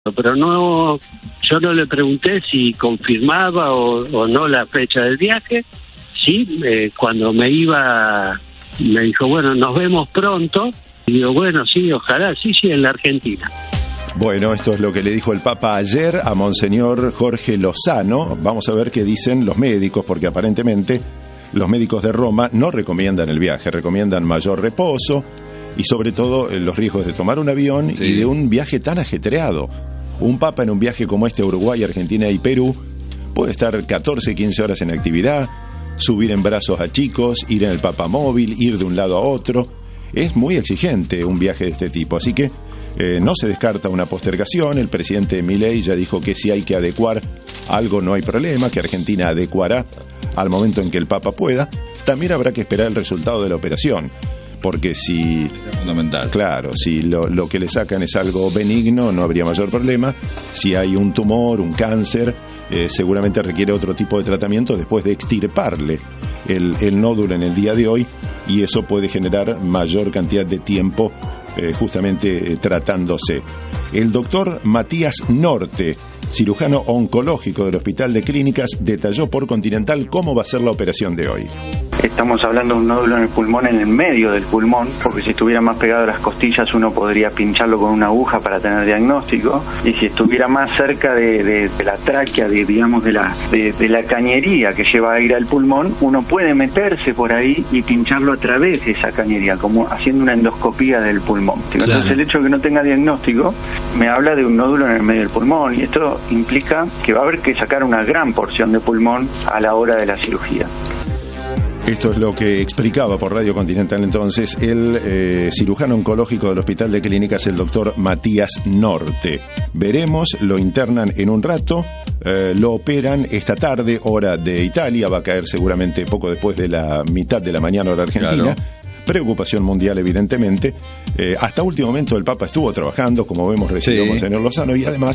Pero no, yo no le pregunté si confirmaba o no la fecha del viaje. Sí, cuando me iba, me dijo, bueno, nos vemos pronto. Y digo, bueno, sí, ojalá, sí, en la Argentina. Bueno, esto es lo que le dijo el Papa ayer a Monseñor Jorge Lozano. Vamos a ver qué dicen los médicos, porque aparentemente los médicos de Roma no recomiendan el viaje, recomiendan mayor reposo y sobre todo los riesgos de tomar un avión y de un viaje tan ajetreado. Un Papa en un viaje como este a Uruguay, Argentina y Perú puede estar 14, 15 horas en actividad, subir en brazos a chicos, ir en el papamóvil, ir de un lado a otro. Es muy exigente un viaje de este tipo, así que no se descarta una postergación. El presidente Milei ya dijo que si hay que adecuar algo no hay problema, que Argentina adecuará al momento en que el Papa pueda. También habrá que esperar el resultado de la operación, porque si es fundamental. Claro, si lo que le sacan es algo benigno, no habría mayor problema. Si hay un tumor, un cáncer, seguramente requiere otro tipo de tratamiento después de extirparle el nódulo en el día de hoy, y eso puede generar mayor cantidad de tiempo justamente tratándose. El doctor Matías Norte, cirujano oncológico del Hospital de Clínicas, detalló por Continental cómo va a ser la operación de hoy. Estamos hablando de un nódulo en el pulmón, en el medio del pulmón, porque si estuviera más pegado a las costillas uno podría pincharlo con una aguja para tener diagnóstico, y si estuviera más cerca de la tráquea, digamos de la cañería que lleva aire al pulmón, uno puede meterse por ahí y pincharlo a través de esa cañería, como haciendo una endoscopía del pulmón. Claro. Entonces el hecho de que no tenga diagnóstico me habla de un nódulo en el medio del pulmón, y esto implica que va a haber que sacar una gran porción de pulmón a la hora de la cirugía. Esto es lo que explicaba por Radio Continental entonces el cirujano oncológico del Hospital de Clínicas, el doctor Matías Norte. Veremos, lo internan en un rato, lo operan esta tarde, hora de Italia, va a caer seguramente poco después de la mitad de la mañana hora argentina. Claro. Preocupación mundial, evidentemente. Hasta último momento el Papa estuvo trabajando, como vemos recién Monseñor Lozano, y además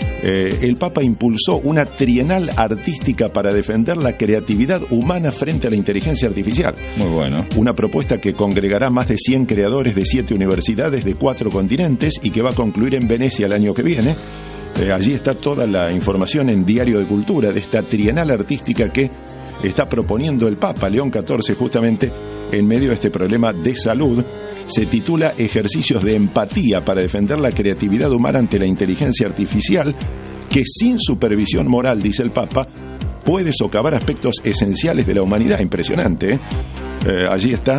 el Papa impulsó una trienal artística para defender la creatividad humana frente a la inteligencia artificial. Muy bueno. Una propuesta que congregará más de 100 creadores de 7 universidades de 4 continentes y que va a concluir en Venecia el año que viene. Allí está toda la información en Diario de Cultura de esta trienal artística que está proponiendo el Papa León XIV justamente en medio de este problema de salud. Se titula Ejercicios de empatía para defender la creatividad humana ante la inteligencia artificial, que sin supervisión moral, dice el Papa, puede socavar aspectos esenciales de la humanidad. Impresionante, ¿eh? Allí está.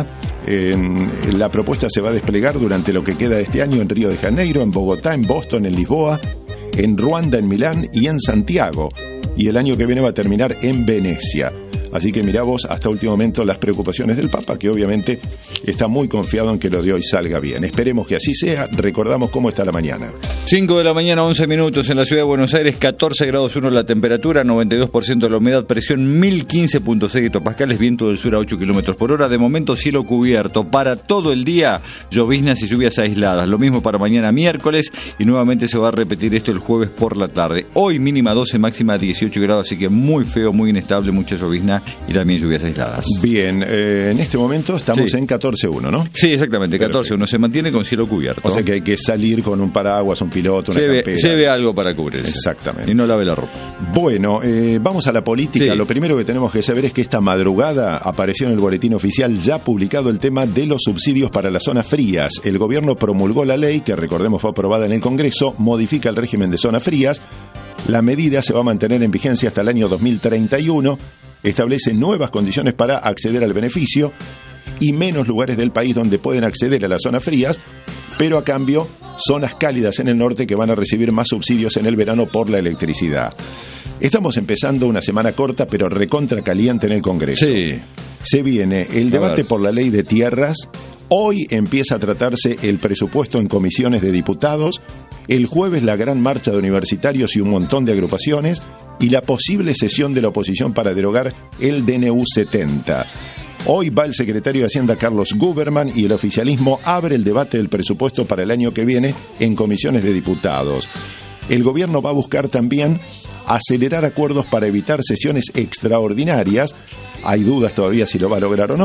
La propuesta se va a desplegar durante lo que queda de este año en Río de Janeiro, en Bogotá, en Boston, en Lisboa, en Ruanda, en Milán y en Santiago. Y el año que viene va a terminar en Venecia. Así que mirá vos hasta último momento las preocupaciones del Papa, que obviamente está muy confiado en que lo de hoy salga bien. Esperemos que así sea. Recordamos cómo está la mañana. 5 de la mañana, 11 minutos en la ciudad de Buenos Aires, 14 grados 1 la temperatura, 92% de la humedad, presión 1015.6 hectopascales, viento del sur a 8 kilómetros por hora. De momento cielo cubierto para todo el día, lloviznas y lluvias aisladas. Lo mismo para mañana miércoles, y nuevamente se va a repetir esto el jueves por la tarde. Hoy mínima 12, máxima 18 grados, así que muy feo, muy inestable, mucha llovizna y también lluvias aisladas. Bien, en este momento estamos en 14.1, ¿no? Sí, exactamente, 14.1, se mantiene con cielo cubierto. O sea que hay que salir con un paraguas, un piloto, una campera. Lleve algo para cubrirse. Exactamente. Y no lave la ropa. Bueno, vamos a la política. Lo primero que tenemos que saber es que esta madrugada apareció en el boletín oficial ya publicado el tema de los subsidios para las zonas frías. El gobierno promulgó la ley, que recordemos fue aprobada en el Congreso, modifica el régimen de zonas frías. La medida se va a mantener en vigencia hasta el año 2031. Establece nuevas condiciones para acceder al beneficio y menos lugares del país donde pueden acceder a las zonas frías, pero a cambio zonas cálidas en el norte que van a recibir más subsidios en el verano por la electricidad. Estamos empezando una semana corta pero recontra caliente en el Congreso. Sí. Se viene el debate por la ley de tierras. Hoy empieza a tratarse el presupuesto en comisiones de diputados. El jueves la gran marcha de universitarios y un montón de agrupaciones, y la posible sesión de la oposición para derogar el DNU 70. Hoy va el secretario de Hacienda Carlos Guberman y el oficialismo abre el debate del presupuesto para el año que viene en comisiones de diputados. El gobierno va a buscar también acelerar acuerdos para evitar sesiones extraordinarias. Hay dudas todavía si lo va a lograr o no.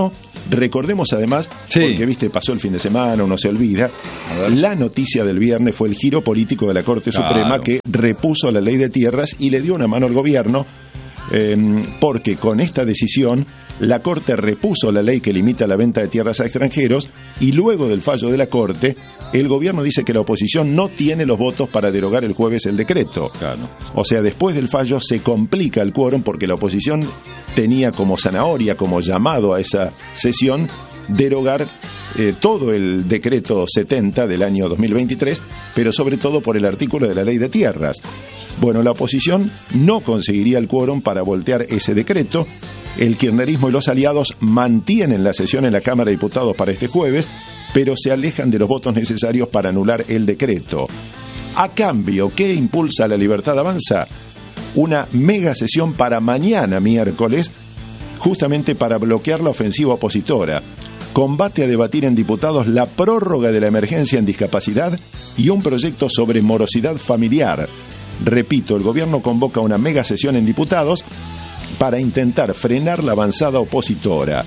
Recordemos además, porque viste, pasó el fin de semana, uno se olvida, la noticia del viernes fue el giro político de la Corte Suprema que repuso la ley de tierras y le dio una mano al gobierno, porque con esta decisión la Corte repuso la ley que limita la venta de tierras a extranjeros y luego del fallo de la Corte, el gobierno dice que la oposición no tiene los votos para derogar el jueves el decreto. Claro. O sea, después del fallo se complica el quórum porque la oposición tenía como zanahoria, como llamado a esa sesión, derogar todo el decreto 70 del año 2023, pero sobre todo por el artículo de la ley de tierras. Bueno, la oposición no conseguiría el quórum para voltear ese decreto. El kirchnerismo y los aliados mantienen la sesión en la Cámara de Diputados para este jueves, pero se alejan de los votos necesarios para anular el decreto. A cambio, ¿qué impulsa La Libertad Avanza? Una mega sesión para mañana, miércoles, justamente para bloquear la ofensiva opositora. Combate a debatir en diputados la prórroga de la emergencia en discapacidad y un proyecto sobre morosidad familiar. Repito, el gobierno convoca una mega sesión en diputados para intentar frenar la avanzada opositora.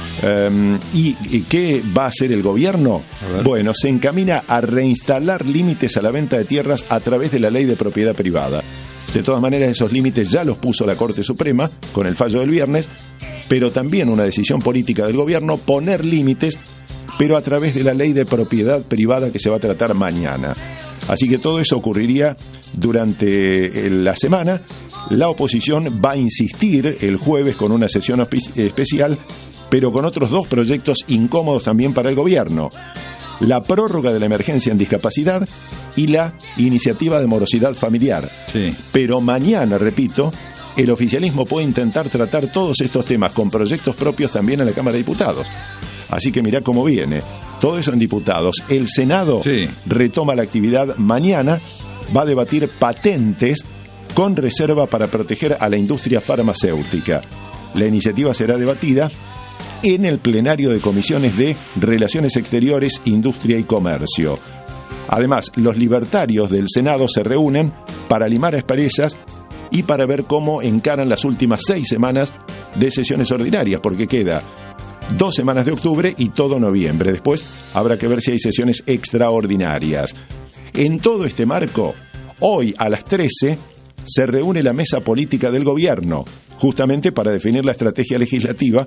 ¿Y qué va a hacer el gobierno? Bueno, se encamina a reinstalar límites a la venta de tierras a través de la ley de propiedad privada. De todas maneras, esos límites ya los puso la Corte Suprema con el fallo del viernes, pero también una decisión política del gobierno poner límites, pero a través de la ley de propiedad privada que se va a tratar mañana. Así que todo eso ocurriría durante la semana. La oposición va a insistir el jueves con una sesión especial, pero con otros dos proyectos incómodos también para el gobierno: la prórroga de la emergencia en discapacidad y la iniciativa de morosidad familiar. Sí. Pero mañana, repito, el oficialismo puede intentar tratar todos estos temas con proyectos propios también en la Cámara de Diputados. Así que mirá cómo viene. Todo eso en diputados. El Senado retoma la actividad mañana, va a debatir patentes con reserva para proteger a la industria farmacéutica. La iniciativa será debatida en el plenario de comisiones de Relaciones Exteriores, Industria y Comercio. Además, los libertarios del Senado se reúnen para limar asperezas y para ver cómo encaran las últimas 6 semanas de sesiones ordinarias, porque queda 2 semanas de octubre y todo noviembre. Después habrá que ver si hay sesiones extraordinarias. En todo este marco, hoy a las 13 se reúne la mesa política del gobierno, justamente para definir la estrategia legislativa.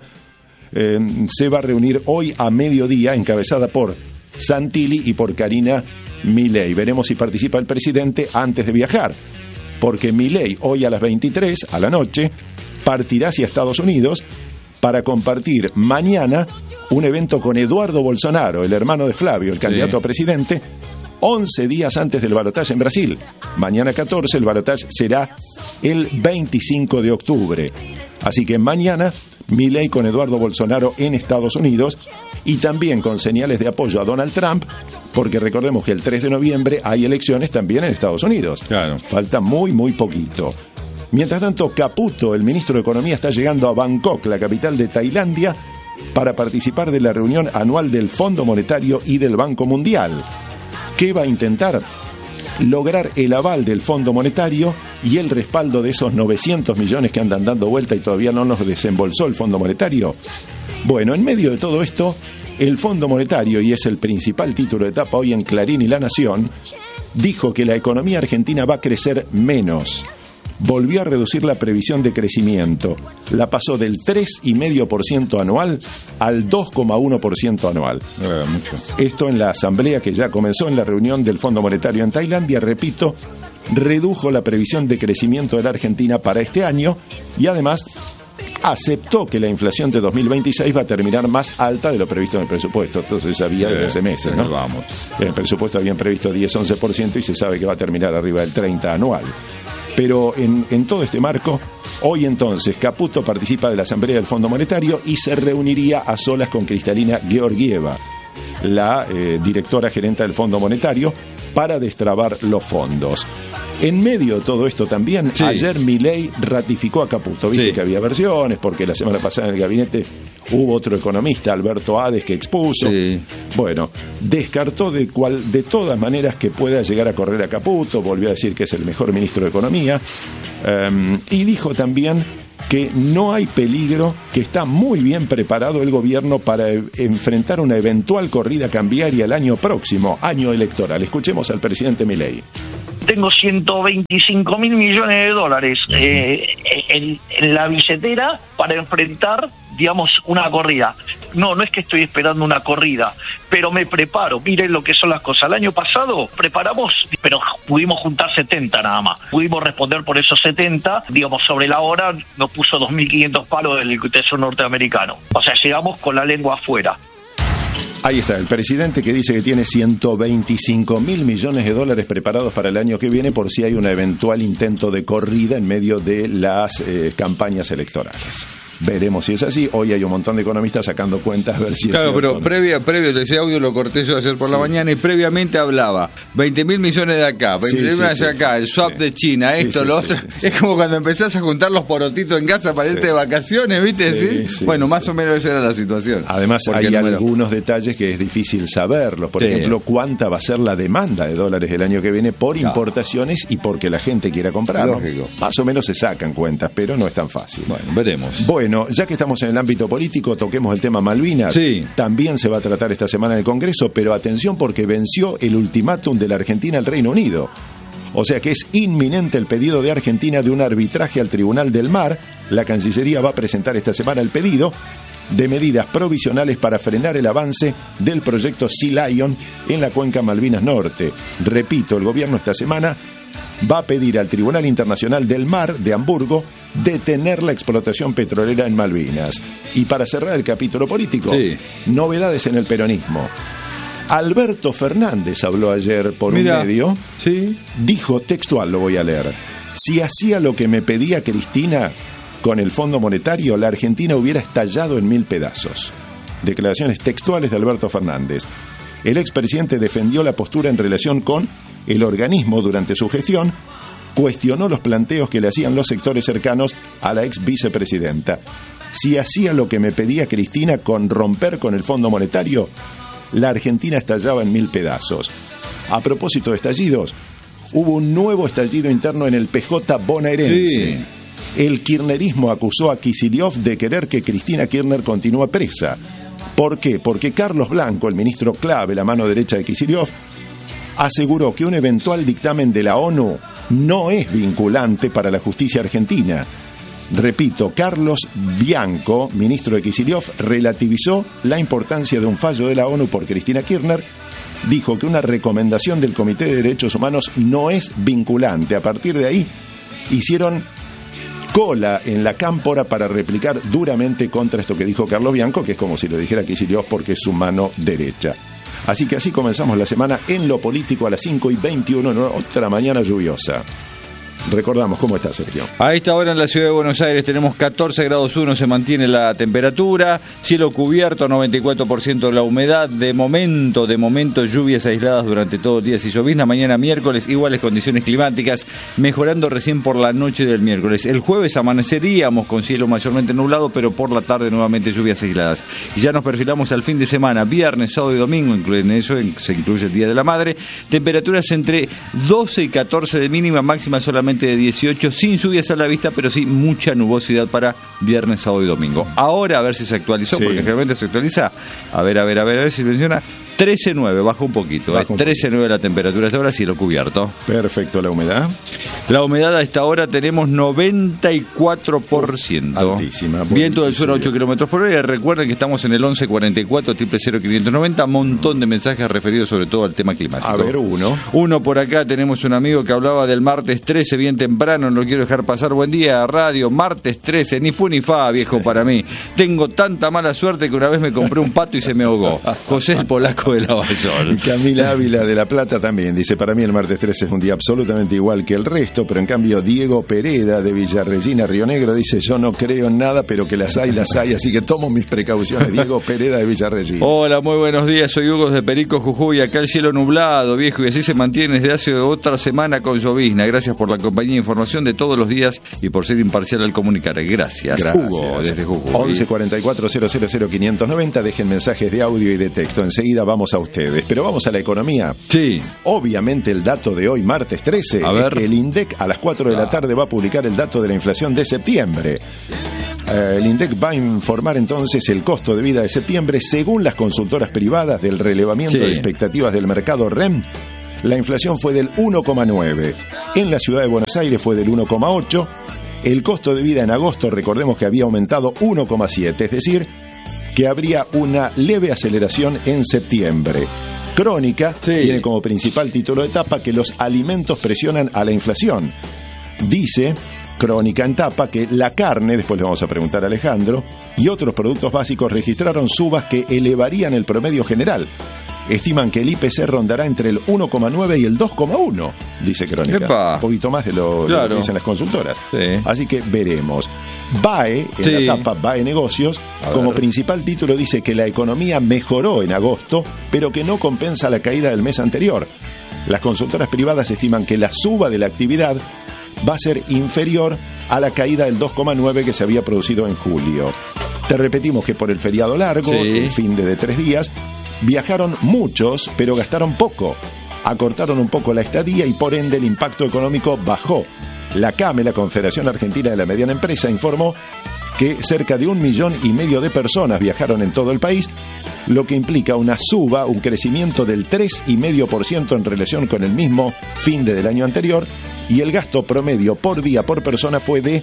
Se va a reunir hoy a mediodía, encabezada por Santilli y por Karina Milei. Veremos si participa el presidente antes de viajar, porque Milei hoy a las 23, a la noche, partirá hacia Estados Unidos para compartir mañana un evento con Eduardo Bolsonaro, el hermano de Flavio, el candidato a presidente, 11 días antes del balotaje en Brasil. Mañana 14, el balotaje será el 25 de octubre. Así que mañana, Milei con Eduardo Bolsonaro en Estados Unidos y también con señales de apoyo a Donald Trump, porque recordemos que el 3 de noviembre hay elecciones también en Estados Unidos. Claro. Falta muy poquito. Mientras tanto, Caputo, el ministro de Economía, está llegando a Bangkok, la capital de Tailandia, para participar de la reunión anual del Fondo Monetario y del Banco Mundial. ¿Qué va a intentar? Lograr el aval del Fondo Monetario y el respaldo de esos 900 millones que andan dando vuelta y todavía no nos desembolsó el Fondo Monetario. Bueno, en medio de todo esto, el Fondo Monetario, y es el principal título de tapa hoy en Clarín y La Nación, dijo que la economía argentina va a crecer menos. Volvió a reducir la previsión de crecimiento. La pasó del 3,5% anual al 2,1% anual. Mucho. Esto en la asamblea que ya comenzó en la reunión del Fondo Monetario en Tailandia, repito, redujo la previsión de crecimiento de la Argentina para este año y además aceptó que la inflación de 2026 va a terminar más alta de lo previsto en el presupuesto. Entonces sabía desde hace meses, ¿no? Vamos. En el presupuesto habían previsto 10-11% y se sabe que va a terminar arriba del 30% anual. Pero en todo este marco, hoy entonces Caputo participa de la Asamblea del Fondo Monetario y se reuniría a solas con Cristalina Georgieva, la directora gerente del Fondo Monetario, para destrabar los fondos. En medio de todo esto también, ayer Milei ratificó a Caputo. Viste que había versiones, porque la semana pasada en el gabinete hubo otro economista, Alberto Hades, que expuso. Bueno, descartó de todas maneras que pueda llegar a correr a Caputo, volvió a decir que es el mejor ministro de Economía, y dijo también que no hay peligro, que está muy bien preparado el gobierno para enfrentar una eventual corrida cambiaria el año próximo, año electoral. Escuchemos al presidente Milei. Tengo 125 mil millones de dólares en la billetera para enfrentar, digamos, una corrida. No es que estoy esperando una corrida, pero me preparo. Miren lo que son las cosas. El año pasado preparamos, pero pudimos juntar 70 nada más. Pudimos responder por esos 70, digamos, sobre la hora nos puso 2.500 palos del Tesoro norteamericano. O sea, llegamos con la lengua afuera. Ahí está, el presidente que dice que tiene 125 mil millones de dólares preparados para el año que viene por si hay un eventual intento de corrida en medio de las campañas electorales. Veremos si es así. Hoy hay un montón de economistas sacando cuentas a ver si claro, es cierto. Pero previo, ese audio lo corté yo ayer por la mañana y previamente hablaba 20 mil millones de acá, 20 mil millones de acá, el swap de China, lo otro. Es como cuando empezás a juntar los porotitos en casa para irte de vacaciones, ¿viste? Bueno, más o menos esa era la situación. Además, hay algunos detalles que es difícil saberlos. Por ejemplo, cuánta va a ser la demanda de dólares el año que viene por importaciones y porque la gente quiera comprar. Lógico. Más o menos se sacan cuentas, pero no es tan fácil. Bueno, veremos. Bueno, ya que estamos en el ámbito político, toquemos el tema Malvinas. Sí. También se va a tratar esta semana en el Congreso, pero atención porque venció el ultimátum de la Argentina al Reino Unido. O sea que es inminente el pedido de Argentina de un arbitraje al Tribunal del Mar. La Cancillería va a presentar esta semana el pedido de medidas provisionales para frenar el avance del proyecto Sea Lion en la cuenca Malvinas Norte. Repito, el gobierno esta semana va a pedir al Tribunal Internacional del Mar de Hamburgo detener la explotación petrolera en Malvinas. Y para cerrar el capítulo político, novedades en el peronismo. Alberto Fernández habló ayer por un medio, dijo textual, lo voy a leer: si hacía lo que me pedía Cristina con el Fondo Monetario, la Argentina hubiera estallado en 1000 pedazos. Declaraciones textuales de Alberto Fernández. El expresidente defendió la postura en relación con el organismo durante su gestión, cuestionó los planteos que le hacían los sectores cercanos a la ex vicepresidenta. Si hacía lo que me pedía Cristina con romper con el Fondo Monetario, la Argentina estallaba en 1000 pedazos. A propósito de estallidos, hubo un nuevo estallido interno en el PJ bonaerense. El kirchnerismo acusó a Kicillof de querer que Cristina Kirchner continúe presa. ¿Por qué? Porque Carlos Blanco, el ministro clave, la mano derecha de Kicillof, aseguró que un eventual dictamen de la ONU no es vinculante para la justicia argentina. Repito, Carlos Bianco, ministro de Kicillof, relativizó la importancia de un fallo de la ONU por Cristina Kirchner. Dijo que una recomendación del Comité de Derechos Humanos no es vinculante. A partir de ahí, hicieron cola en la cámpora para replicar duramente contra esto que dijo Carlos Bianco, que es como si lo dijera Kicillof porque es su mano derecha. Así que así comenzamos la semana en lo político a las 5:21 en otra mañana lluviosa. Recordamos, ¿cómo está, Sergio? A esta hora en la ciudad de Buenos Aires tenemos 14 grados 1, se mantiene la temperatura, cielo cubierto, 94% de la humedad, de momento lluvias aisladas durante todo el día, si llovizna. Mañana miércoles, iguales condiciones climáticas, mejorando recién por la noche del miércoles. El jueves amaneceríamos con cielo mayormente nublado, pero por la tarde nuevamente lluvias aisladas. Y ya nos perfilamos al fin de semana, viernes, sábado y domingo, en eso se incluye el Día de la Madre, temperaturas entre 12 y 14 de mínima, máxima solamente de 18, sin lluvias a la vista, pero sí mucha nubosidad para viernes, sábado y domingo. Ahora a ver si se actualizó, porque generalmente se actualiza. A ver si menciona 13.9, baja un poquito. 13.9 la temperatura hasta ahora, cielo cubierto. Perfecto, ¿la humedad? La humedad a esta hora tenemos 94%. Altísima. Viento del sur a 8 kilómetros por hora. Y recuerden que estamos en el 1144-00590. Montón de mensajes referidos sobre todo al tema climático. A ver, uno por acá. Tenemos un amigo que hablaba del martes 13 bien temprano. No lo quiero dejar pasar. Buen día, radio. Martes 13. Ni fu ni fa, viejo, para mí. Tengo tanta mala suerte que una vez me compré un pato y se me ahogó. José el Polaco de Lavallol. Y Camila Ávila de La Plata también dice: para mí el martes 13 es un día absolutamente igual que el resto, pero en cambio Diego Pereda de Villarregina, Río Negro, dice: yo no creo en nada, pero que las hay, así que tomo mis precauciones. Diego Pereda de Villarregina. Hola, muy buenos días, soy Hugo de Perico, Jujuy. Acá el cielo nublado, viejo, y así se mantiene desde hace otra semana con llovizna. Gracias por la compañía e información de todos los días y por ser imparcial al comunicar. Gracias. Hugo, desde Jujuy. 1144 000 590, dejen mensajes de audio y de texto. Enseguida vamos vamos a ustedes. Pero vamos a la economía. Sí. Obviamente el dato de hoy, martes 13, es que el INDEC a las 4 de la tarde va a publicar el dato de la inflación de septiembre. El INDEC va a informar entonces el costo de vida de septiembre. Según las consultoras privadas del relevamiento de expectativas del mercado REM, la inflación fue del 1,9. En la ciudad de Buenos Aires fue del 1,8. El costo de vida en agosto, recordemos que había aumentado 1,7, es decir, que habría una leve aceleración en septiembre. Crónica tiene como principal título de tapa que los alimentos presionan a la inflación. Dice Crónica en tapa que la carne, después le vamos a preguntar a Alejandro, y otros productos básicos registraron subas que elevarían el promedio general. Estiman que el IPC rondará entre el 1,9 y el 2,1, dice Crónica. ¡Epa! Un poquito más de lo que dicen las consultoras. Sí. Así que veremos. BAE, en la tapa, BAE Negocios, como principal título dice que la economía mejoró en agosto, pero que no compensa la caída del mes anterior. Las consultoras privadas estiman que la suba de la actividad va a ser inferior a la caída del 2,9 que se había producido en julio. Te repetimos que por el feriado largo, el fin de 3 días, viajaron muchos, pero gastaron poco. Acortaron un poco la estadía y por ende el impacto económico bajó. La CAME, la Confederación Argentina de la Mediana Empresa, informó que cerca de 1,5 millones de personas viajaron en todo el país, lo que implica una suba, un crecimiento del 3,5% en relación con el mismo fin del año anterior, y el gasto promedio por día por persona fue de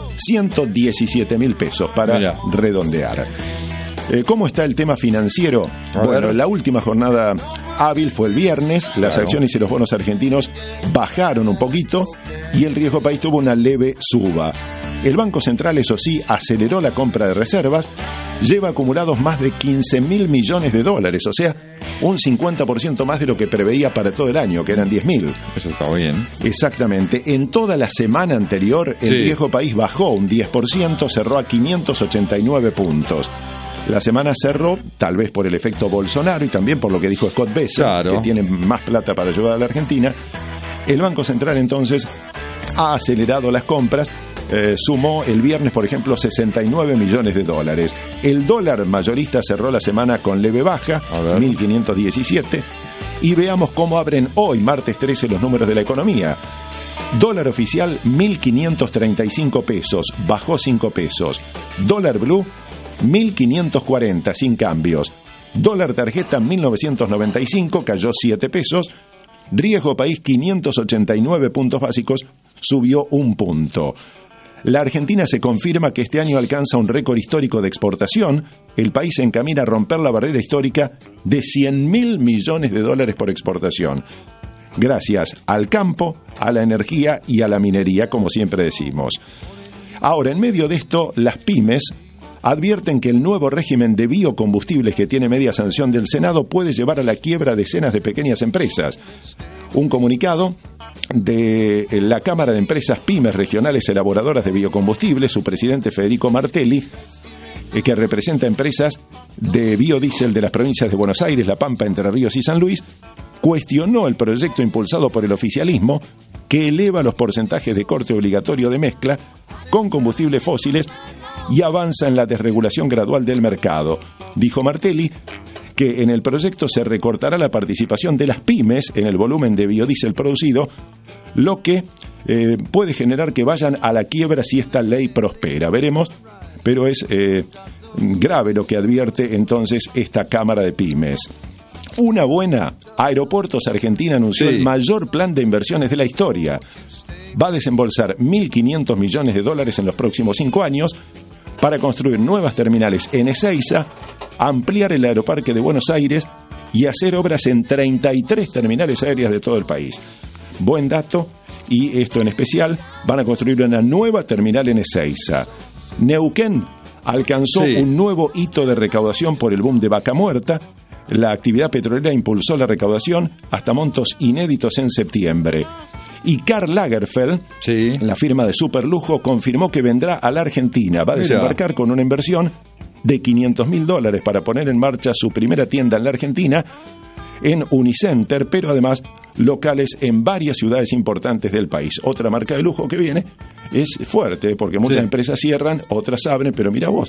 117.000 pesos, para redondear. ¿Cómo está el tema financiero? Bueno, la última jornada hábil fue el viernes, las acciones y los bonos argentinos bajaron un poquito y el riesgo país tuvo una leve suba. El Banco Central, eso sí, aceleró la compra de reservas, lleva acumulados más de 15.000 millones de dólares, o sea, un 50% más de lo que preveía para todo el año, que eran 10.000. Eso está bien. Exactamente. En toda la semana anterior, el riesgo país bajó un 10%, cerró a 589 puntos. La semana cerró, tal vez por el efecto Bolsonaro y también por lo que dijo Scott Bessent, que tiene más plata para ayudar a la Argentina. El Banco Central entonces ha acelerado las compras, sumó el viernes, por ejemplo, 69 millones de dólares. El dólar mayorista cerró la semana con leve baja, 1.517. Y veamos cómo abren hoy, martes 13, los números de la economía. Dólar oficial, 1.535 pesos, bajó 5 pesos. Dólar blue, 1.540, sin cambios. Dólar tarjeta, 1.995, cayó 7 pesos. Riesgo país, 589 puntos básicos, subió 1 punto. La Argentina se confirma que este año alcanza un récord histórico de exportación. El país se encamina a romper la barrera histórica de 100.000 millones de dólares por exportación. Gracias al campo, a la energía y a la minería, como siempre decimos. Ahora, en medio de esto, las pymes advierten que el nuevo régimen de biocombustibles que tiene media sanción del Senado puede llevar a la quiebra decenas de pequeñas empresas. Un comunicado de la Cámara de Empresas Pymes Regionales Elaboradoras de Biocombustibles, su presidente Federico Martelli, que representa empresas de biodiesel de las provincias de Buenos Aires, La Pampa, Entre Ríos y San Luis, cuestionó el proyecto impulsado por el oficialismo que eleva los porcentajes de corte obligatorio de mezcla con combustibles fósiles y avanza en la desregulación gradual del mercado. Dijo Martelli que en el proyecto se recortará la participación de las pymes en el volumen de biodiesel producido, lo que puede generar que vayan a la quiebra si esta ley prospera. Veremos, pero es grave lo que advierte entonces esta Cámara de Pymes. Una buena, Aeropuertos Argentina anunció el mayor plan de inversiones de la historia. Va a desembolsar 1.500 millones de dólares en los próximos 5 años para construir nuevas terminales en Ezeiza, ampliar el aeroparque de Buenos Aires y hacer obras en 33 terminales aéreas de todo el país. Buen dato, y esto en especial, van a construir una nueva terminal en Ezeiza. Neuquén alcanzó un nuevo hito de recaudación por el boom de Vaca Muerta. La actividad petrolera impulsó la recaudación hasta montos inéditos en septiembre. Y Karl Lagerfeld, la firma de superlujo, confirmó que vendrá a la Argentina. Va a desembarcar con una inversión de $500.000 para poner en marcha su primera tienda en la Argentina, en Unicenter, pero además locales en varias ciudades importantes del país. Otra marca de lujo que viene es fuerte, porque muchas empresas cierran, otras abren, pero mira vos,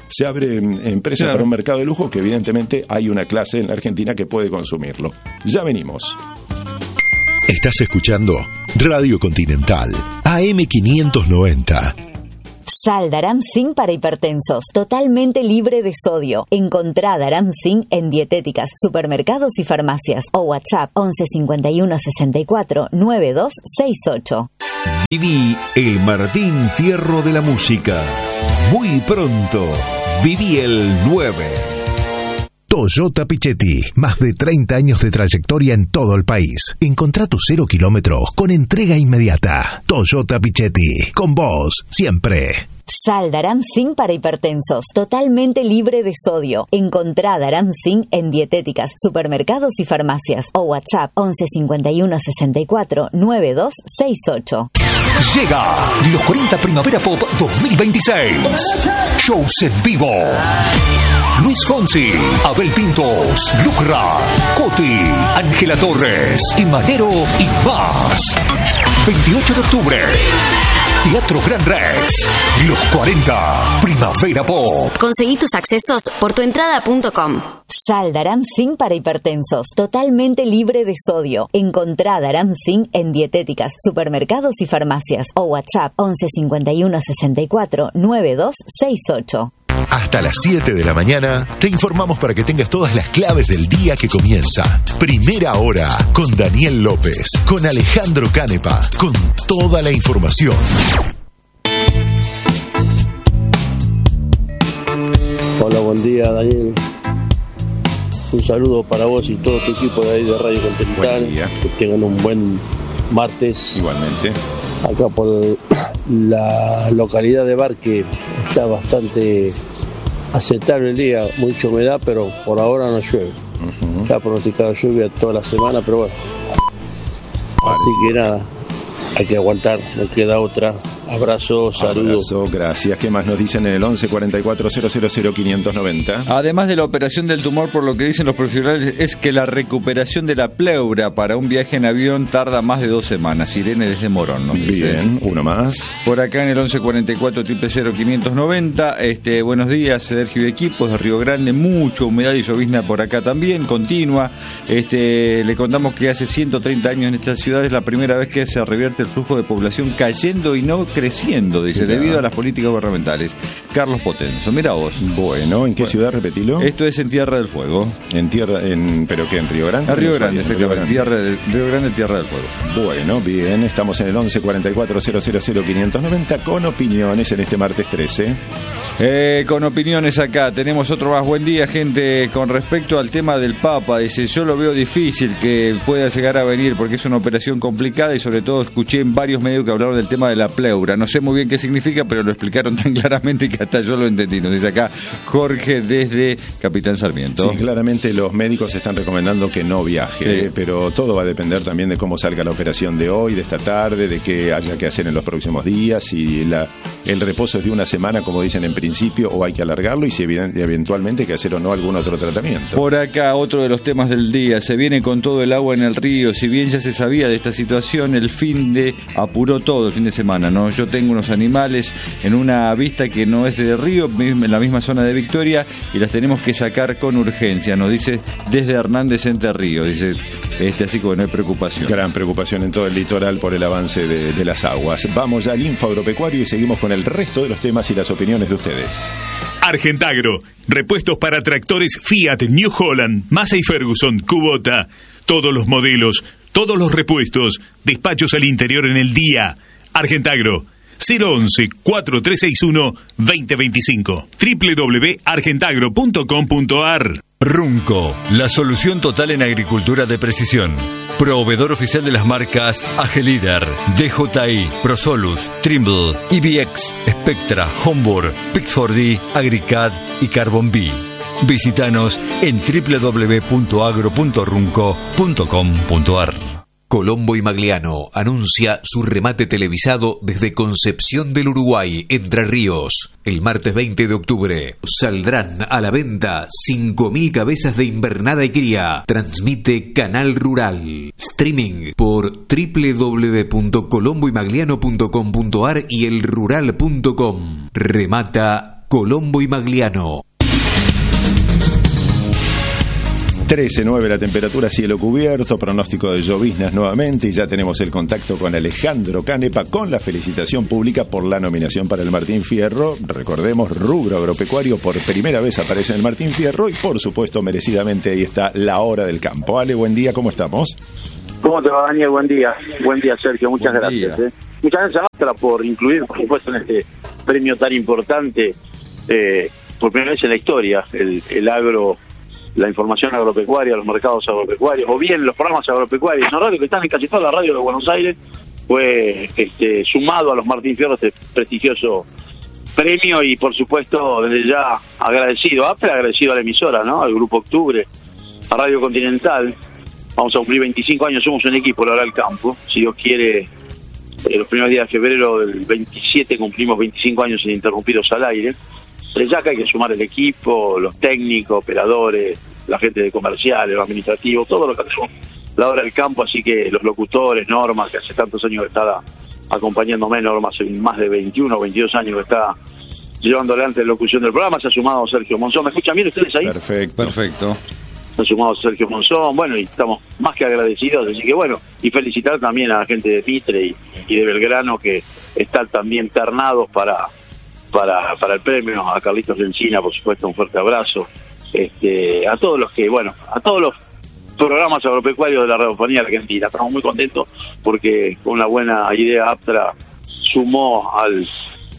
se abren empresas para un mercado de lujo que evidentemente hay una clase en la Argentina que puede consumirlo. Ya venimos. Estás escuchando Radio Continental, AM590. Sal Daramsin para hipertensos, totalmente libre de sodio. Encontrá Daramsin en dietéticas, supermercados y farmacias. O WhatsApp 11 51 64 92 68. Viví el Martín Fierro de la música. Muy pronto, viví el 9. Toyota Pichetti, más de 30 años de trayectoria en todo el país. Encontrá tu 0 kilómetros con entrega inmediata. Toyota Pichetti, con vos siempre. Sal Daramsin para hipertensos, totalmente libre de sodio. Encontrá Daramsin en dietéticas, supermercados y farmacias. O WhatsApp 11 51 64 92 68. Llega los 40 Primavera Pop 2026. Shows en vivo. Luis Fonsi, Abel Pintos, Lucra, Coti, Ángela Torres, Imanero y más. 28 de octubre, Teatro Gran Rex. Los 40 Primavera Pop. Conseguí tus accesos por tuentrada.com. Sal Daramsin para hipertensos, totalmente libre de sodio. Encontrá Daramsin en dietéticas, supermercados y farmacias. O WhatsApp 11 51 64 92 68. Hasta las 7 de la mañana te informamos para que tengas todas las claves del día que comienza. Primera hora con Daniel López, con Alejandro Canepa, con toda la información. Hola, buen día, Daniel. Un saludo para vos y todo tu equipo de ahí de Radio Continental. Que tengan un buen martes. Igualmente. Acá por la localidad de Barque está bastante aceptable el día, mucha humedad, pero por ahora no llueve. Está pronosticada lluvia toda la semana, pero bueno. Así que nada, hay que aguantar, no queda otra. Abrazo, saludos. Abrazo, gracias. ¿Qué más nos dicen en el 11 44 000 590? Además de la operación del tumor, por lo que dicen los profesionales, es que la recuperación de la pleura para un viaje en avión tarda más de 2 semanas. Irene desde Morón, ¿no? Bien, uno más. Por acá en el 11 44 000 590. Buenos días, Sergio y equipos de Río Grande. Mucha humedad y llovizna por acá también, continua. Le contamos que hace 130 años en esta ciudad es la primera vez que se revierte el flujo de población cayendo y no creciendo, dice, debido a las políticas gubernamentales. Carlos Potenzo, mira vos. Bueno, ¿en qué ciudad, repetilo? Esto es en Tierra del Fuego. ¿Pero qué? ¿En Río Grande? En Río Grande, exactamente. Río Grande, Tierra del Fuego. Bueno, bien, estamos en el 11 44 000 590 con opiniones en este martes 13. Con opiniones acá, tenemos otro más. Buen día, gente. Con respecto al tema del Papa, dice, yo lo veo difícil que pueda llegar a venir porque es una operación complicada y sobre todo escuché en varios medios que hablaron del tema de la pleura. No sé muy bien qué significa, pero lo explicaron tan claramente que hasta yo lo entendí. Nos dice acá Jorge desde Capitán Sarmiento. Sí, claramente los médicos están recomendando que no viaje, sí, pero todo va a depender también de cómo salga la operación de hoy, de esta tarde, de qué haya que hacer en los próximos días, si el reposo es de una semana, como dicen en principio, o hay que alargarlo, y si eventualmente hay que hacer o no algún otro tratamiento. Por acá, otro de los temas del día, se viene con todo el agua en el río. Si bien ya se sabía de esta situación, el fin de semana, ¿no? Yo tengo unos animales en una vista que no es de río, en la misma zona de Victoria, y las tenemos que sacar con urgencia, nos dice desde Hernández Entre Ríos, dice, así que no hay preocupación. Gran preocupación en todo el litoral por el avance de las aguas. Vamos ya al Info Agropecuario y seguimos con el resto de los temas y las opiniones de ustedes. Argentagro, repuestos para tractores Fiat, New Holland, Massey Ferguson, Kubota, todos los modelos, todos los repuestos, despachos al interior en el día. Argentagro, 011-4361-2025, www.argentagro.com.ar. Runco, la solución total en agricultura de precisión. Proveedor oficial de las marcas Agelíder, DJI, Prosolus, Trimble, EBX, Spectra, Homburg, Pix4D, Agricad y Carbon B. Visítanos en www.agro.runco.com.ar. Colombo y Magliano anuncia su remate televisado desde Concepción del Uruguay, Entre Ríos. El martes 20 de octubre saldrán a la venta 5.000 cabezas de invernada y cría. Transmite Canal Rural. Streaming por www.colomboymagliano.com.ar y elrural.com. Remata Colombo y Magliano. 13:09 la temperatura, cielo cubierto, pronóstico de lloviznas nuevamente, y ya tenemos el contacto con Alejandro Canepa con la felicitación pública por la nominación para el Martín Fierro. Recordemos, rubro agropecuario, por primera vez aparece en el Martín Fierro y por supuesto merecidamente ahí está La Hora del Campo. Ale, buen día, ¿cómo estamos? ¿Cómo te va, Daniel? Buen día, Sergio, muchas gracias. Muchas gracias a Astra por incluir, por supuesto, en este premio tan importante, por primera vez en la historia, el agro, la información agropecuaria, los mercados agropecuarios, o bien los programas agropecuarios en radio, que están en casi toda la radio de Buenos Aires, fue sumado a los Martín Fierro este prestigioso premio, y por supuesto desde ya agradecido a Apple, agradecido a la emisora, ¿no? Al Grupo Octubre, a Radio Continental. Vamos a cumplir 25 años, somos un equipo, La Hora del Campo. Si Dios quiere, los primeros días de febrero del 27 cumplimos 25 años ininterrumpidos al aire. Ya que hay que sumar el equipo, los técnicos, operadores, la gente de comerciales, los administrativos, todo lo que hacemos La Hora del Campo, así que los locutores, Norma, que hace tantos años que está acompañándome, Norma hace más de 21 o 22 años que está llevando adelante la locución del programa. Se ha sumado Sergio Monzón. ¿Me escuchan bien ustedes ahí? Perfecto. Se ha sumado Sergio Monzón, bueno, y estamos más que agradecidos, así que bueno, y felicitar también a la gente de Mitre y de Belgrano, que están también ternados para el premio, a Carlitos Lencina, por supuesto, un fuerte abrazo, a todos los que, bueno, a todos los programas agropecuarios de la radiofonía argentina. Estamos muy contentos porque con una buena idea Aptra sumó al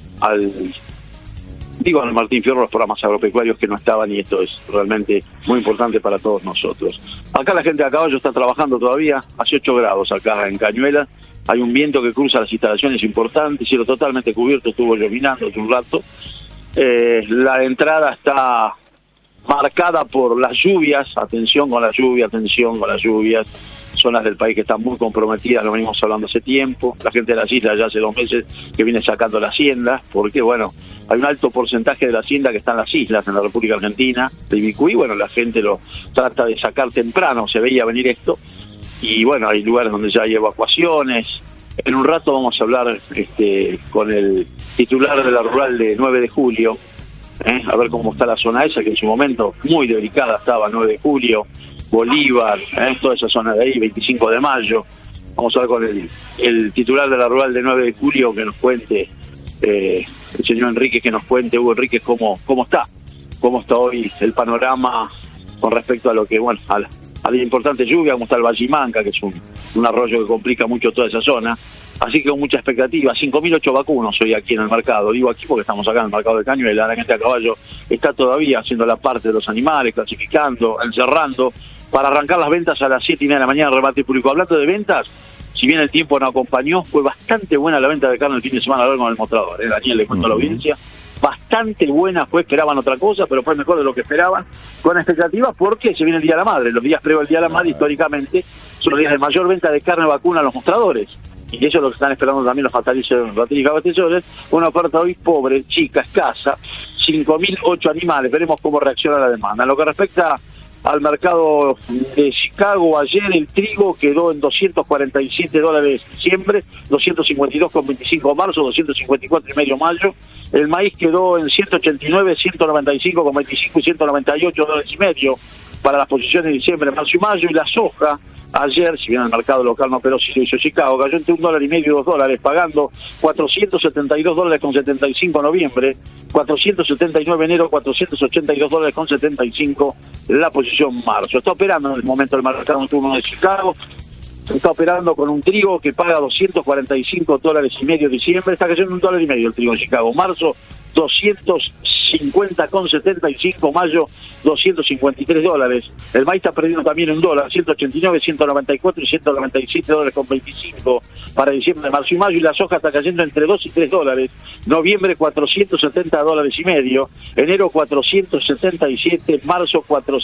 Martín Fierro los programas agropecuarios que no estaban, y esto es realmente muy importante para todos nosotros. Acá la gente de a caballo está trabajando todavía, hace 8 grados acá en Cañuelas. Hay un viento que cruza las instalaciones importantes, cielo totalmente cubierto, estuvo llovinando hace un rato. La entrada está marcada por las lluvias, atención con las lluvias, zonas del país que están muy comprometidas, lo venimos hablando hace tiempo. La gente de las islas ya hace 2 meses que viene sacando la hacienda, porque bueno, hay un alto porcentaje de la hacienda que está en las islas, en la República Argentina, de Ibicuí. Bueno, la gente lo trata de sacar temprano, se veía venir esto. Y bueno, hay lugares donde ya hay evacuaciones. En un rato vamos a hablar con el titular de la rural de 9 de julio, a ver cómo está la zona esa, que en su momento muy delicada estaba, 9 de julio, Bolívar, toda esa zona de ahí, 25 de mayo. Vamos a ver con el titular de la rural de 9 de julio, que nos cuente, el señor Enríquez, que nos cuente, Hugo Enríquez, cómo está hoy el panorama con respecto a lo que, bueno, a la importante lluvia, como está el Vallimanca, que es un arroyo que complica mucho toda esa zona. Así que con mucha expectativa. 5.008 vacunos hoy aquí en el mercado. Digo aquí porque estamos acá en el mercado de Cañuelas. La gente a caballo está todavía haciendo la parte de los animales, clasificando, encerrando, para arrancar las ventas a las 7:30 de la mañana, remate público. Hablando de ventas, si bien el tiempo no acompañó, fue bastante buena la venta de carne el fin de semana a lo largo del mostrador. Daniel, le cuento a la audiencia. Bastante buena fue, esperaban otra cosa, pero fue mejor de lo que esperaban, con expectativas, porque se viene el Día de la Madre. Los días previos al Día de la Madre, históricamente, son los días de mayor venta de carne vacuna a los mostradores. Y eso es lo que están esperando también los abastecedores. Una oferta hoy pobre, chica, escasa, 5.008 animales. Veremos cómo reacciona la demanda. En lo que respecta al mercado de Chicago, ayer el trigo quedó en $247 diciembre, 252,25 marzo, 254,5 mayo. El maíz quedó en 189, 195,25 y $198,5 para las posiciones de diciembre, marzo y mayo. Y la soja, ayer, si bien el mercado local no operó, si lo hizo Chicago, cayó entre $1.50 y $2, pagando $472,75 en noviembre, 479 enero, $482,75 la posición marzo. Está operando en el momento el mercado nocturno de Chicago. Está operando con un trigo que paga $245,5 diciembre, está cayendo $1,50 el trigo en Chicago. Marzo, $250,75, mayo, $253. El maíz está perdiendo también $1, 189, 194 y $197,25 para diciembre, marzo y mayo. Y la soja está cayendo entre $2 y $3. Noviembre, $470,5. Enero, $477. Marzo,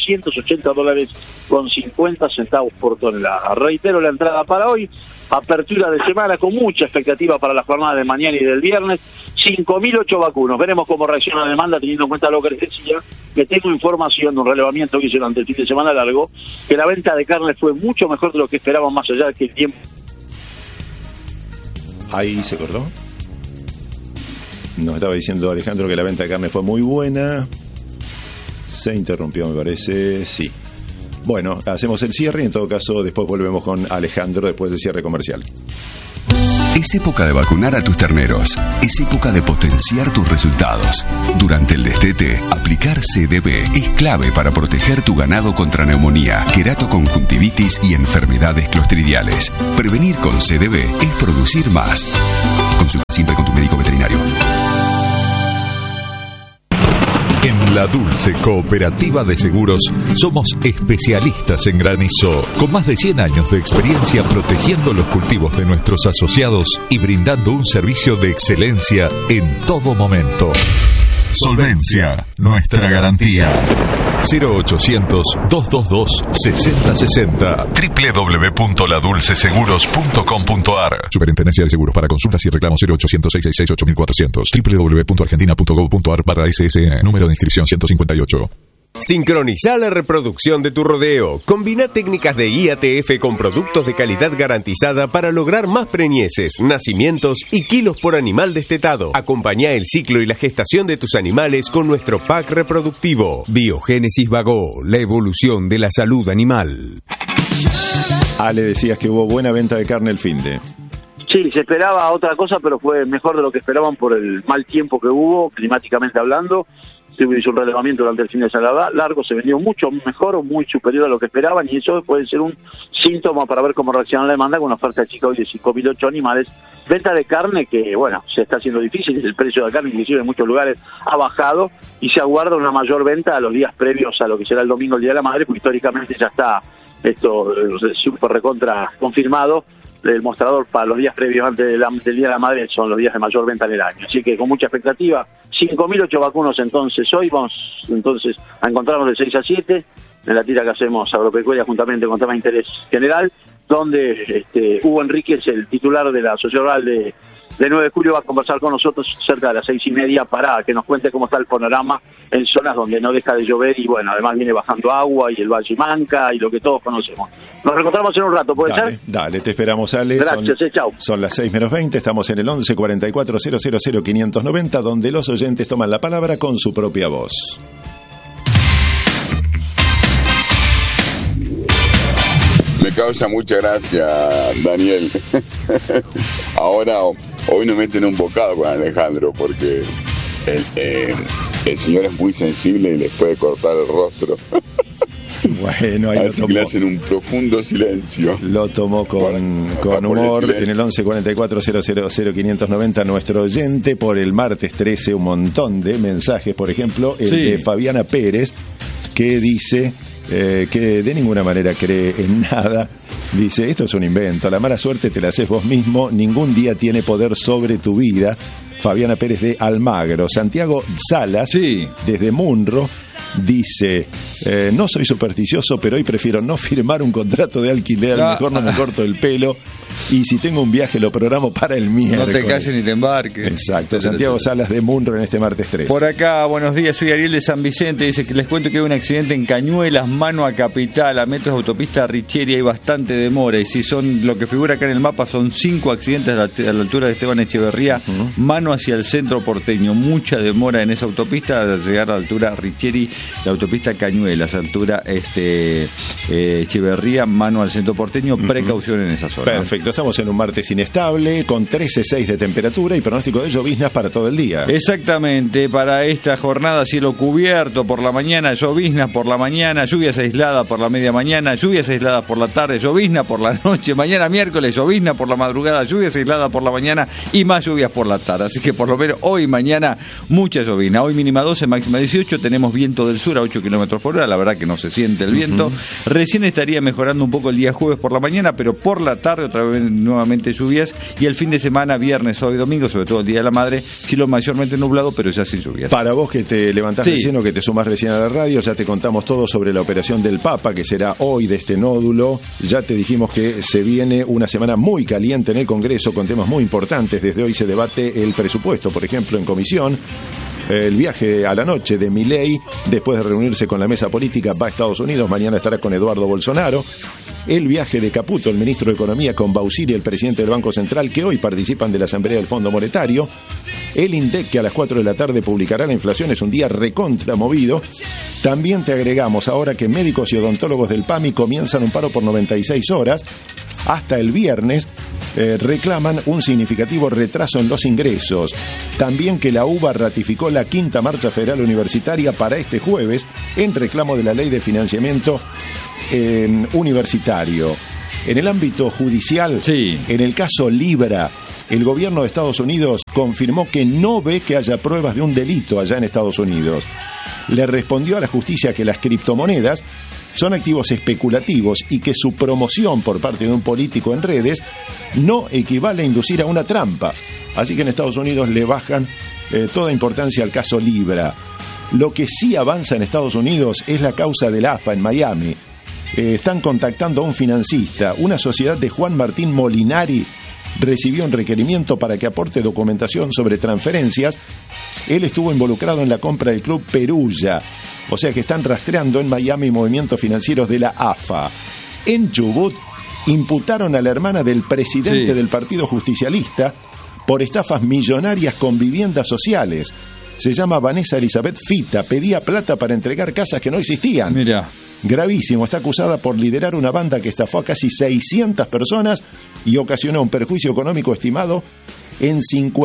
$480,50 por tonelada. Reitero la entrada para hoy. Apertura de semana con mucha expectativa para la jornada de mañana y del viernes. 5.008 vacunos. Veremos cómo reacciona la demanda, teniendo en cuenta lo que les decía, que tengo información de un relevamiento que hice durante el fin de semana largo, que la venta de carne fue mucho mejor de lo que esperaban, más allá de que el tiempo... Ahí se cortó. Nos estaba diciendo Alejandro que la venta de carne fue muy buena. Se interrumpió, me parece. Sí. Bueno, hacemos el cierre y en todo caso después volvemos con Alejandro después del cierre comercial. Es época de vacunar a tus terneros. Es época de potenciar tus resultados. Durante el destete, aplicar CDB es clave para proteger tu ganado contra neumonía, queratoconjuntivitis y enfermedades clostridiales. Prevenir con CDB es producir más. Consulta siempre con tu médico veterinario. En La Dulce Cooperativa de Seguros somos especialistas en granizo, con más de 100 años de experiencia protegiendo los cultivos de nuestros asociados y brindando un servicio de excelencia en todo momento. Solvencia, nuestra garantía. 0800-222-6060 www.ladulceseguros.com.ar. Superintendencia de Seguros. Para consultas y reclamos 0800-666-8400 www.argentina.gov.ar/SSN. Número de inscripción 158. Sincronizá la reproducción de tu rodeo. Combina técnicas de IATF con productos de calidad garantizada para lograr más preñeces, nacimientos y kilos por animal destetado. Acompañá el ciclo y la gestación de tus animales con nuestro pack reproductivo. Biogénesis Bagó, la evolución de la salud animal. Ale, decías que hubo buena venta de carne el finde. Sí, se esperaba otra cosa, pero fue mejor de lo que esperaban por el mal tiempo que hubo, climáticamente hablando. Se hizo un relevamiento durante el fin de semana largo, se vendió mucho mejor o muy superior a lo que esperaban, y eso puede ser un síntoma para ver cómo reacciona la demanda con una oferta chica hoy de 5.008 animales. Venta de carne que, bueno, se está haciendo difícil, el precio de la carne inclusive en muchos lugares ha bajado y se aguarda una mayor venta a los días previos a lo que será el domingo, el Día de la Madre, porque históricamente ya está esto súper recontra confirmado. El mostrador para los días previos antes del Día de la Madre son los días de mayor venta en el año, así que con mucha expectativa. 5.008 vacunos entonces hoy, vamos entonces a encontrarnos de 6 a 7 en la tira que hacemos Agropecuaria juntamente con tema de interés general, donde Hugo Enríquez, el titular de la Asociación Rural de 9 de julio, va a conversar con nosotros cerca de las 6:30 para que nos cuente cómo está el panorama en zonas donde no deja de llover y, bueno, además viene bajando agua y el Valle Manca y lo que todos conocemos. Nos reencontramos en un rato, ¿puede ser? Dale, te esperamos, Ale. Gracias, chau. Son las 6:20, estamos en el 11 44 000 590, donde los oyentes toman la palabra con su propia voz. Me causa mucha gracia, Daniel. Ahora, hoy nos meten un bocado con Alejandro porque el señor es muy sensible y les puede cortar el rostro. Bueno, ahí así que le hacen un profundo silencio. Lo tomó con humor. En el 11 44 000 590, nuestro oyente. Por el martes 13, un montón de mensajes. Por ejemplo, el de Fabiana Pérez, que dice que de ninguna manera cree en nada. Dice, esto es un invento, la mala suerte te la haces vos mismo, ningún día tiene poder sobre tu vida. Fabiana Pérez de Almagro. Santiago Salas, desde Munro, dice, no soy supersticioso, pero hoy prefiero no firmar un contrato de alquiler, mejor no me corto el pelo, y si tengo un viaje lo programo para el miércoles. No te cases ni te embarques. Exacto. Santiago Salas de Munro en este martes 3. Por acá, buenos días, soy Ariel de San Vicente. Dice que les cuento que hay un accidente en Cañuelas, mano a Capital, a metros de autopista Richieri, hay bastante demora, y si son lo que figura acá en el mapa son 5 accidentes a la altura de Esteban Echeverría, mano hacia el centro porteño, mucha demora en esa autopista al llegar a la altura Richieri, la autopista Cañuelas, altura Echeverría, mano al centro porteño, precaución en esa zona. Perfecto. Estamos en un martes inestable, con 13,6 de temperatura y pronóstico de lloviznas para todo el día. Exactamente, para esta jornada cielo cubierto por la mañana, lloviznas por la mañana, lluvias aisladas por la media mañana, lluvias aisladas por la tarde, llovizna por la noche, mañana miércoles, llovizna por la madrugada, lluvias aisladas por la mañana y más lluvias por la tarde. Así que por lo menos hoy y mañana mucha llovizna. Hoy mínima 12, máxima 18, tenemos viento del sur a 8 kilómetros por hora, la verdad que no se siente el viento. Recién estaría mejorando un poco el día jueves por la mañana, pero por la tarde otra vez nuevamente lluvias, y el fin de semana, viernes, sábado y domingo, sobre todo el Día de la Madre, cielo mayormente nublado, pero ya sin lluvias. Para vos que te levantás recién o que te sumás recién a la radio, ya te contamos todo sobre la operación del Papa, que será hoy de este nódulo. Ya te dijimos que se viene una semana muy caliente en el Congreso, con temas muy importantes. Desde hoy se debate el presupuesto, por ejemplo, en comisión. El viaje a la noche de Milei, después de reunirse con la mesa política, va a Estados Unidos. Mañana estará con Eduardo Bolsonaro. El viaje de Caputo, el ministro de Economía, con Bausili, el presidente del Banco Central, que hoy participan de la Asamblea del Fondo Monetario. El INDEC, que a las 4 de la tarde publicará la inflación, es un día recontramovido. También te agregamos ahora que médicos y odontólogos del PAMI comienzan un paro por 96 horas. Hasta el viernes reclaman un significativo retraso en los ingresos. También que la UBA ratificó la 5ª Marcha Federal Universitaria para este jueves en reclamo de la Ley de Financiamiento Universitario. En el ámbito judicial, en el caso Libra, el gobierno de Estados Unidos confirmó que no ve que haya pruebas de un delito allá en Estados Unidos. Le respondió a la justicia que las criptomonedas son activos especulativos y que su promoción por parte de un político en redes no equivale a inducir a una trampa. Así que en Estados Unidos le bajan toda importancia al caso Libra. Lo que sí avanza en Estados Unidos es la causa del AFA en Miami. Están contactando a un financista. Una sociedad de Juan Martín Molinari recibió un requerimiento para que aporte documentación sobre transferencias. Él estuvo involucrado en la compra del Club Perugia. O sea que están rastreando en Miami movimientos financieros de la AFA. En Chubut imputaron a la hermana del presidente del Partido Justicialista por estafas millonarias con viviendas sociales. Se llama Vanessa Elizabeth Fita. Pedía plata para entregar casas que no existían. Mira. Gravísimo. Está acusada por liderar una banda que estafó a casi 600 personas y ocasionó un perjuicio económico estimado en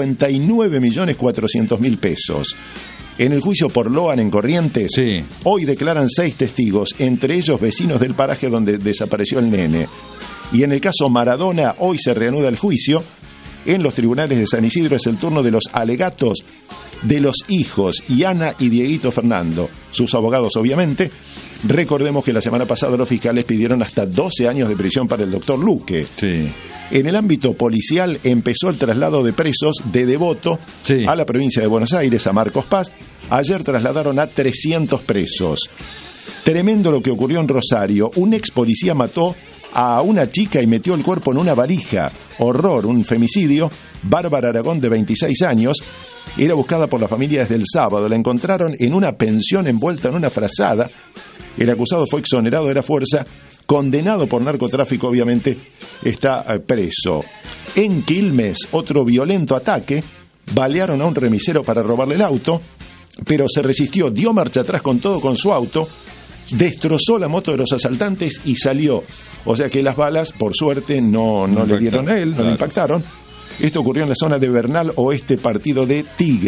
59.400.000 pesos. En el juicio por Loan en Corrientes, hoy declaran 6 testigos, entre ellos vecinos del paraje donde desapareció el nene. Y en el caso Maradona, hoy se reanuda el juicio. En los tribunales de San Isidro es el turno de los alegatos de los hijos, Iana y Dieguito Fernando, sus abogados obviamente. Recordemos que la semana pasada los fiscales pidieron hasta 12 años de prisión para el doctor Luque. En el ámbito policial empezó el traslado de presos de Devoto a la provincia de Buenos Aires, a Marcos Paz. Ayer trasladaron a 300 presos. Tremendo lo que ocurrió en Rosario. Un ex policía mató a una chica y metió el cuerpo en una valija. Horror, un femicidio. Bárbara Aragón, de 26 años, era buscada por la familia desde el sábado. La encontraron en una pensión envuelta en una frazada. El acusado fue exonerado de la fuerza, condenado por narcotráfico, obviamente, está preso. En Quilmes, otro violento ataque. Balearon a un remisero para robarle el auto, pero se resistió, dio marcha atrás con todo con su auto, destrozó la moto de los asaltantes y salió. O sea que las balas, por suerte, no le dieron a él, no le impactaron. Esto ocurrió en la zona de Bernal Oeste, partido de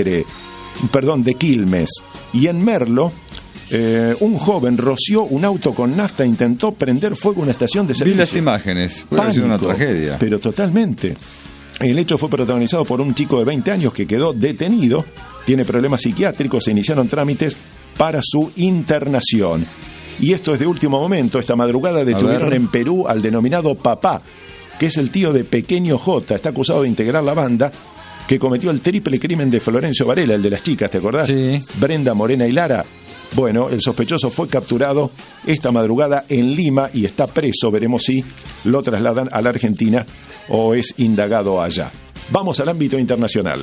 de Quilmes. Y en Merlo, un joven roció un auto con nafta e intentó prender fuego a una estación de servicio. Vi las imágenes, ha sido una tragedia. Pero totalmente. El hecho fue protagonizado por un chico de 20 años que quedó detenido, tiene problemas psiquiátricos, se iniciaron trámites para su internación. Y esto es de último momento. Esta madrugada detuvieron en Perú al denominado Papá, que es el tío de Pequeño J. Está acusado de integrar la banda que cometió el triple crimen de Florencio Varela, el de las chicas, ¿te acordás? Brenda, Morena y Lara. Bueno, el sospechoso fue capturado esta madrugada en Lima y está preso. Veremos si lo trasladan a la Argentina o es indagado allá. Vamos al ámbito internacional.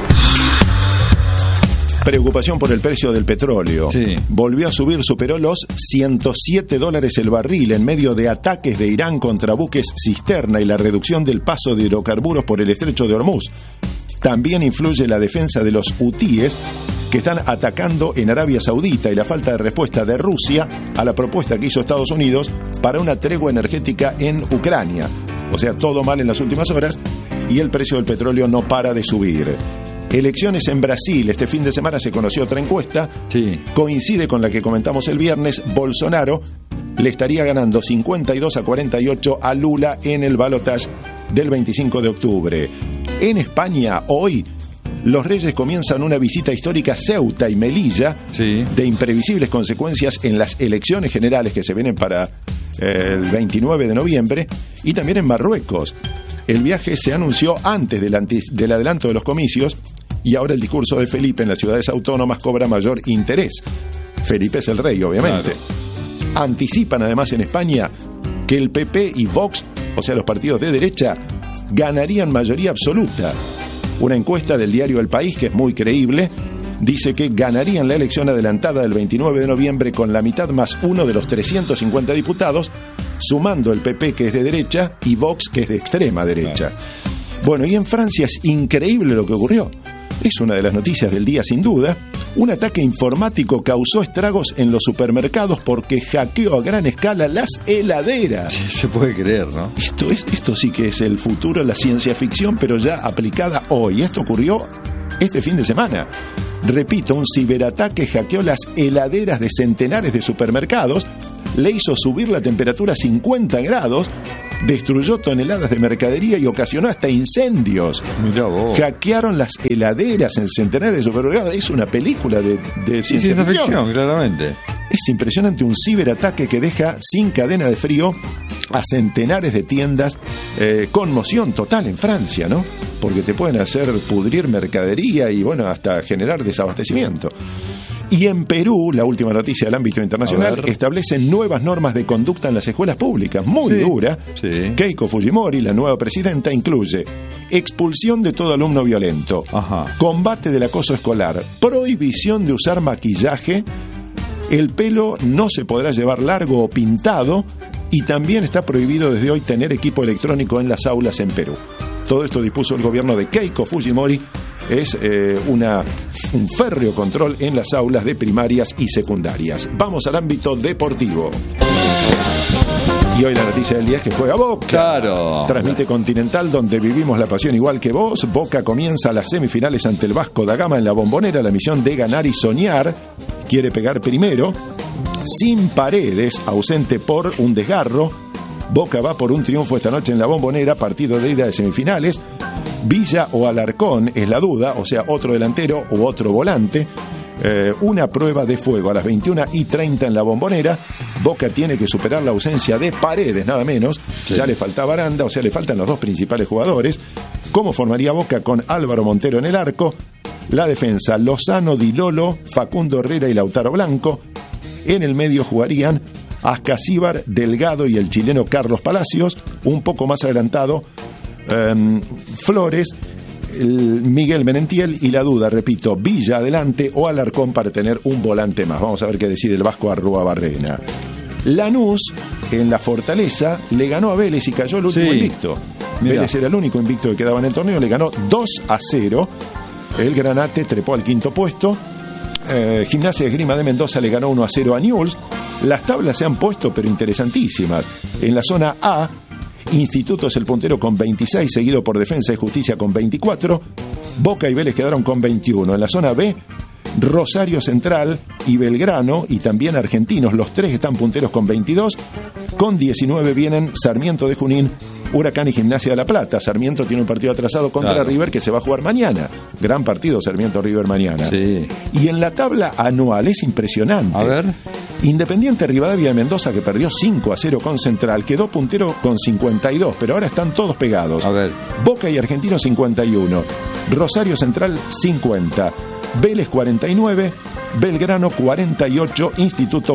Preocupación por el precio del petróleo. Volvió a subir, superó los $107 el barril en medio de ataques de Irán contra buques cisterna y la reducción del paso de hidrocarburos por el estrecho de Hormuz. También influye la defensa de los hutíes, que están atacando en Arabia Saudita, y la falta de respuesta de Rusia a la propuesta que hizo Estados Unidos para una tregua energética en Ucrania. O sea, todo mal en las últimas horas y el precio del petróleo no para de subir. Elecciones en Brasil. Este fin de semana se conoció otra encuesta. Coincide con la que comentamos el viernes. Bolsonaro le estaría ganando 52-48 a Lula en el balotaje del 25 de octubre. En España, hoy, los Reyes comienzan una visita histórica a Ceuta y Melilla, de imprevisibles consecuencias en las elecciones generales que se vienen para el 29 de noviembre, y también en Marruecos. El viaje se anunció antes del adelanto de los comicios, y ahora el discurso de Felipe en las ciudades autónomas cobra mayor interés. Felipe es el rey, obviamente. Anticipan además en España que el PP y Vox, o sea, los partidos de derecha, ganarían mayoría absoluta. Una encuesta del diario El País, que es muy creíble, dice que ganarían la elección adelantada del 29 de noviembre con la mitad más uno de los 350 diputados, sumando el PP, que es de derecha, y Vox, que es de extrema derecha. Bueno, y en Francia es increíble lo que ocurrió. Es una de las noticias del día sin duda. Un ataque informático causó estragos en los supermercados porque hackeó a gran escala las heladeras. Sí, se puede creer, ¿no? Esto sí que es el futuro, la ciencia ficción, pero ya aplicada hoy. Esto ocurrió este fin de semana. Repito, un ciberataque hackeó las heladeras de centenares de supermercados, le hizo subir la temperatura a 50 grados, destruyó toneladas de mercadería y ocasionó hasta incendios. Mirá vos. Hackearon las heladeras en centenares de supermercados. Es una película de ciencia ficción, claramente. Es impresionante, un ciberataque que deja sin cadena de frío a centenares de tiendas. Conmoción total en Francia, ¿no? Porque te pueden hacer pudrir mercadería y, bueno, hasta generar desabastecimiento. Y en Perú, la última noticia del ámbito internacional, establecen nuevas normas de conducta en las escuelas públicas, muy dura. Sí. Keiko Fujimori, la nueva presidenta, incluye expulsión de todo alumno violento, combate del acoso escolar, prohibición de usar maquillaje, el pelo no se podrá llevar largo o pintado, y también está prohibido desde hoy tener equipo electrónico en las aulas en Perú. Todo esto dispuso el gobierno de Keiko Fujimori. Es un férreo control en las aulas de primarias y secundarias. Vamos al ámbito deportivo. Y hoy la noticia del día es que juega Boca. Claro. Transmite Continental, donde vivimos la pasión igual que vos. Boca comienza las semifinales ante el Vasco da Gama en la Bombonera. La misión de ganar y soñar. Quiere pegar primero. Sin Paredes, ausente por un desgarro. Boca va por un triunfo esta noche en la Bombonera, partido de ida de semifinales. Villa o Alarcón es la duda, o sea, otro delantero u otro volante. Una prueba de fuego a las 21:30 en la Bombonera. Boca tiene que superar la ausencia de Paredes, nada menos. Sí. Ya le faltaba Aranda, o sea, le faltan los dos principales jugadores. ¿Cómo formaría Boca con Álvaro Montero en el arco? La defensa, Lozano, Di Lolo, Facundo Herrera y Lautaro Blanco. En el medio jugarían Ascasíbar, Delgado y el chileno Carlos Palacios. Un poco más adelantado, Flores, Miguel Menentiel, y la duda, repito, Villa adelante o Alarcón para tener un volante más. Vamos a ver qué decide el Vasco Arruabarrena. Lanús, en la Fortaleza, le ganó a Vélez y cayó el último invicto. Mirá. Vélez era el único invicto que quedaba en el torneo, le ganó 2-0. El Granate trepó al quinto puesto. Gimnasia de Esgrima de Mendoza le ganó 1-0 a Newell's. Las tablas se han puesto, pero interesantísimas. En la zona A, Instituto es el puntero con 26, seguido por Defensa y Justicia con 24. Boca y Vélez quedaron con 21. En la zona B, Rosario Central y Belgrano, y también Argentinos, los tres están punteros con 22. Con 19 vienen Sarmiento de Junín, Huracán y Gimnasia de La Plata. Sarmiento tiene un partido atrasado contra River que se va a jugar mañana. Gran partido Sarmiento-River mañana. Sí. Y en la tabla anual es impresionante. A ver. Independiente Rivadavia de Mendoza, que perdió 5-0 con Central, quedó puntero con 52, pero ahora están todos pegados. A ver. Boca y Argentinos 51, Rosario Central 50, Vélez 49, Belgrano 48, Instituto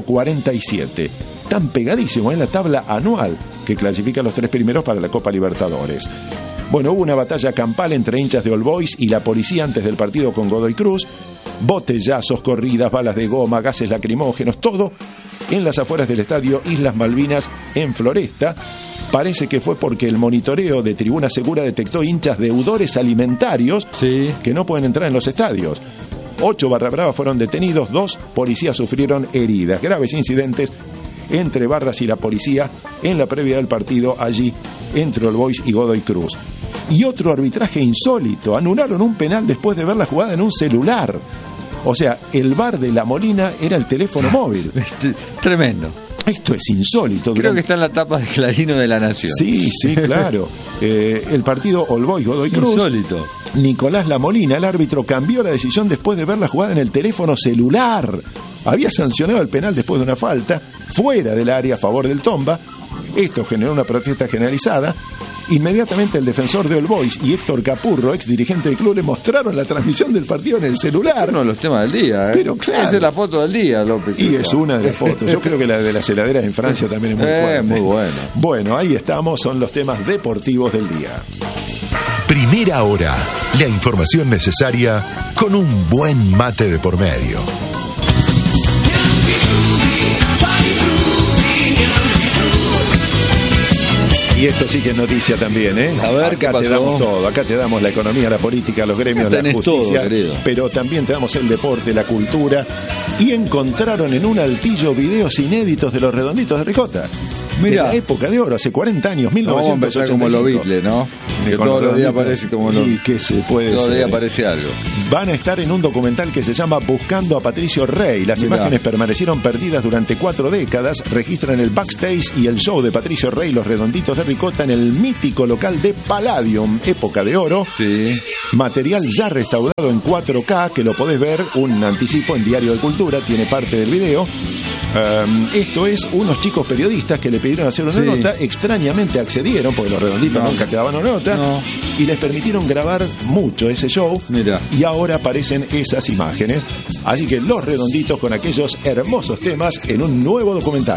47. Tan pegadísimo en la tabla anual que clasifica a los tres primeros para la Copa Libertadores. Bueno, hubo una batalla campal entre hinchas de All Boys y la policía antes del partido con Godoy Cruz. Botellazos, corridas, balas de goma, gases lacrimógenos, todo en las afueras del estadio Islas Malvinas en Floresta. Parece que fue porque el monitoreo de Tribuna Segura detectó hinchas deudores alimentarios que no pueden entrar en los estadios. 8 barra bravas fueron detenidos, 2 policías sufrieron heridas. Graves incidentes entre barras y la policía en la previa del partido allí entre All Boys y Godoy Cruz. Y otro arbitraje insólito, anularon un penal después de ver la jugada en un celular. O sea, el VAR de La Molina era el teléfono móvil. Tremendo. Esto es insólito. Creo que está en la tapa de Clarino de La Nación. Sí, claro. El partido All Boys Godoy Cruz. Insólito. Nicolás La Molina, el árbitro, cambió la decisión después de ver la jugada en el teléfono celular. Había sancionado el penal después de una falta fuera del área a favor del Tomba. Esto generó una protesta generalizada. Inmediatamente el defensor de All Boys y Héctor Capurro, ex dirigente del club, le mostraron la transmisión del partido en el celular. Es uno de los temas del día, ¿eh? Pero claro. Esa es la foto del día, López. Y es una de las fotos. Yo creo que la de las heladeras en Francia también es muy fuerte. Muy buena. Bueno, ahí estamos, son los temas deportivos del día. Primera hora, la información necesaria con un buen mate de por medio. Y esto sí que es noticia también, ¿eh? A ver, acá te damos todo, acá te damos la economía, la política, los gremios, la justicia, todo, pero también te damos el deporte, la cultura. Y encontraron en un altillo videos inéditos de los Redonditos de Ricota. Mira, de la época de oro, hace 40 años, 1985. Como los Beatles, ¿no? Que todos los días aparece como los... ¿Y qué se puede Todos los días aparece algo. Van a estar en un documental que se llama Buscando a Patricio Rey. Las imágenes permanecieron perdidas durante 4 décadas. Registran el backstage y el show de Patricio Rey, Los Redonditos de Ricota, en el mítico local de Palladium, época de oro. Sí. Material ya restaurado en 4K, que lo podés ver, un anticipo en Diario de Cultura, tiene parte del video. Esto es unos chicos periodistas que le pidieron hacer una nota, extrañamente accedieron, porque los Redonditos nunca quedaban una nota, y les permitieron grabar mucho ese show. Mira. Y ahora aparecen esas imágenes. Así que los Redonditos con aquellos hermosos temas en un nuevo documental.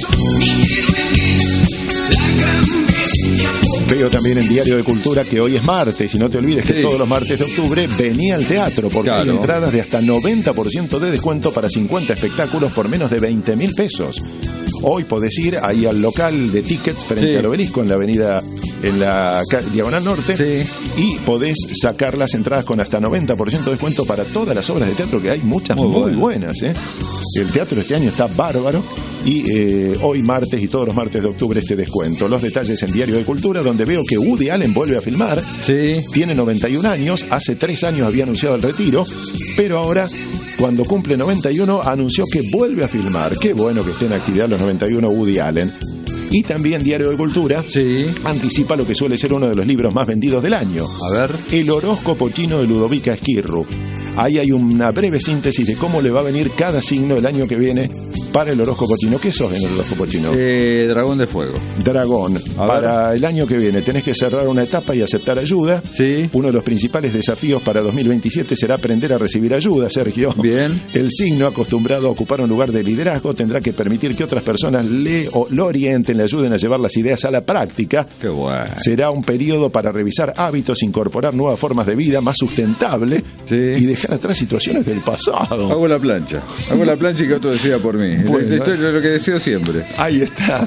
Veo también en Diario de Cultura que hoy es martes, y no te olvides que todos los martes de octubre venía al teatro, porque hay entradas de hasta 90% de descuento para 50 espectáculos por menos de 20.000 pesos. Hoy podés ir ahí al local de tickets frente al Obelisco en la avenida, en la Diagonal Norte, y podés sacar las entradas con hasta 90% de descuento para todas las obras de teatro, que hay muchas muy buenas, ¿eh? El teatro este año está bárbaro. Y hoy martes y todos los martes de octubre este descuento. Los detalles en Diario de Cultura, donde veo que Woody Allen vuelve a filmar. Tiene 91 años, hace 3 años había anunciado el retiro, pero ahora, cuando cumple 91, anunció que vuelve a filmar. Qué bueno que esté en actividad los 91 Woody Allen. Y también Diario de Cultura anticipa lo que suele ser uno de los libros más vendidos del año. A ver. El horóscopo chino de Ludovica Esquirru. Ahí hay una breve síntesis de cómo le va a venir cada signo el año que viene para el horóscopo chino. ¿Qué sos en el horóscopo chino? Dragón de fuego. Dragón. Para el año que viene tenés que cerrar una etapa y aceptar ayuda. Uno de los principales desafíos para 2027 será aprender a recibir ayuda, Sergio. Bien. El signo, acostumbrado a ocupar un lugar de liderazgo, tendrá que permitir que otras personas lo orienten, le ayuden a llevar las ideas a la práctica. Qué bueno. Será un periodo para revisar hábitos, incorporar nuevas formas de vida más sustentable y dejar atrás situaciones del pasado. Hago la plancha y que otro decida por mí. Bueno, esto es lo que deseo siempre. Ahí está.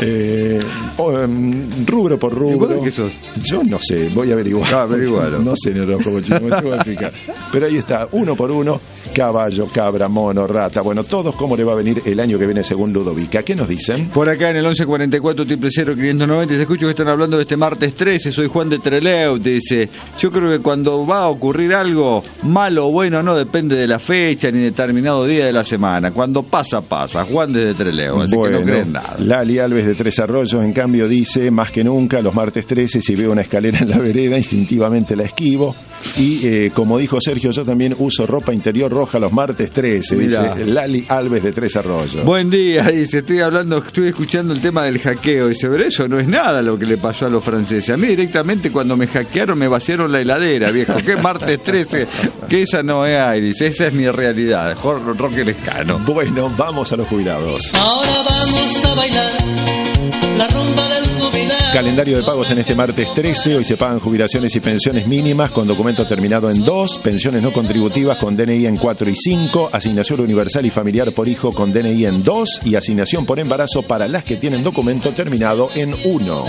Rubro por rubro. ¿Y qué sos? Yo no sé, voy a averiguar. Averigualo. No sé en el horóscopo chino, me tengo que fijar. Pero ahí está, uno por uno: caballo, cabra, mono, rata. Bueno, todos cómo le va a venir el año que viene según Ludovica. ¿Qué nos dicen? Por acá en el 1144 590 te escucho que están hablando de este martes 13. Soy Juan de Trelew, te dice. Yo creo que cuando va a ocurrir algo malo o bueno no depende de la fecha ni determinado día de la semana. Cuando pasa, pasa. Juan desde Trelew, así que no creen nada. Lali Alves de Tres Arroyos, en cambio, dice: más que nunca, los martes 13, si veo una escalera en la vereda, instintivamente la esquivo. Y como dijo Sergio, yo también uso ropa interior roja los martes 13, Mirá. dice Lali Alves de Tres Arroyos. Buen día, dice, estoy escuchando el tema del hackeo, dice, pero eso no es nada lo que le pasó a los franceses. A mí directamente cuando me hackearon me vaciaron la heladera, viejo. ¿Qué martes 13? Que esa no es ahí, dice, esa es mi realidad. Roque Lescano. Bueno, vamos a los jubilados. Ahora vamos a bailar la rumba del jubilado. Calendario de pagos en este martes 13. Hoy se pagan jubilaciones y pensiones mínimas con documento terminado en 2, pensiones no contributivas con DNI en 4 y 5, asignación universal y familiar por hijo con DNI en 2 y asignación por embarazo para las que tienen documento terminado en 1.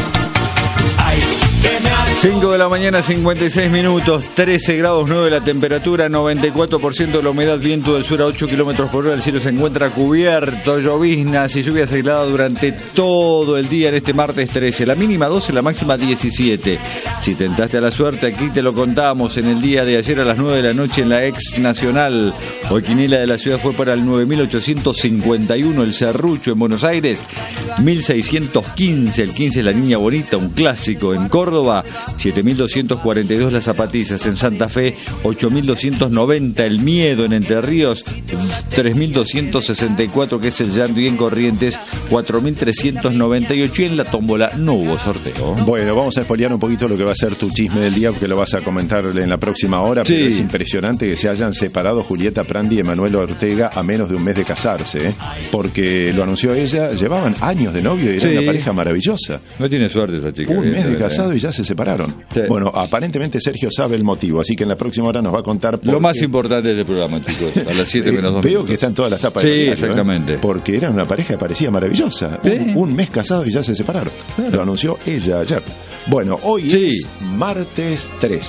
5 de la mañana, 56 minutos, 13 grados 9 la temperatura, 94% de la humedad, viento del sur a 8 kilómetros por hora, el cielo se encuentra cubierto, lloviznas y lluvias aisladas durante todo el día en este martes 13, la mínima 12, la máxima 17. Si tentaste a la suerte, aquí te lo contamos en el día de ayer a las 9 de la noche en la ex Nacional. Hoy quiniela de la ciudad fue para el 9851, el Serrucho en Buenos Aires, 1615, el 15 la Niña Bonita, un clásico en Córdoba, 7.242 las Zapatizas, en Santa Fe 8.290 el Miedo, en Entre Ríos 3.264 que es el Llanto, y en Corrientes 4.398, y en la tómbola no hubo sorteo. Bueno, vamos a spoilear un poquito lo que va a ser tu chisme del día, porque lo vas a comentar en la próxima hora, sí. Pero es impresionante que se hayan separado Julieta Prandi y Emanuel Ortega a menos de un mes de casarse, porque lo anunció ella, llevaban años de novio y era una pareja maravillosa. No tiene suerte esa chica. Un mes de casado y ya se separaron. separaron. Sí. Bueno, aparentemente Sergio sabe el motivo, así que en la próxima hora nos va a contar Lo más importante del programa, chicos, a las 7 menos 2 Veo minutos. que están todas las tapas Sí, del diario, exactamente. porque era una pareja que parecía maravillosa. Un mes casado y ya se separaron. Lo anunció ella ayer. Bueno, hoy es martes 3.